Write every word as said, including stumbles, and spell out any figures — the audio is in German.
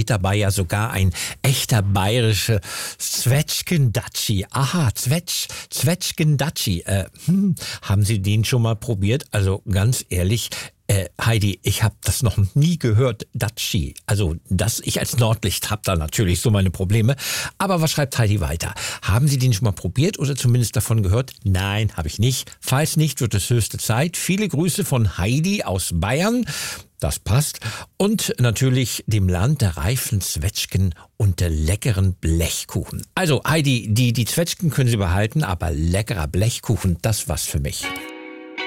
steht dabei ja sogar ein echter bayerischer Zwetschgendatschi. Aha, Zwetsch, Zwetschgendatschi. Äh, hm, haben Sie den schon mal probiert? Also ganz ehrlich, Äh, Heidi, ich habe das noch nie gehört, Datschi. Also, das ich als Nordlicht habe da natürlich so meine Probleme. Aber was schreibt Heidi weiter? Haben Sie den schon mal probiert oder zumindest davon gehört? Nein, habe ich nicht. Falls nicht, wird es höchste Zeit. Viele Grüße von Heidi aus Bayern. Das passt. Und natürlich dem Land der reifen Zwetschgen und der leckeren Blechkuchen. Also Heidi, die, die Zwetschgen können Sie behalten, aber leckerer Blechkuchen, das war's für mich.